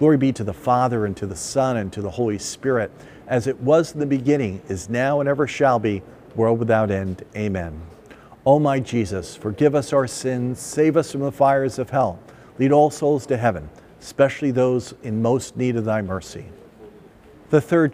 Glory be to the Father, and to the Son, and to the Holy Spirit, as it was in the beginning, is now, and ever shall be, world without end. Amen. O my Jesus, forgive us our sins, save us from the fires of hell, lead all souls to heaven, especially those in most need of thy mercy. The third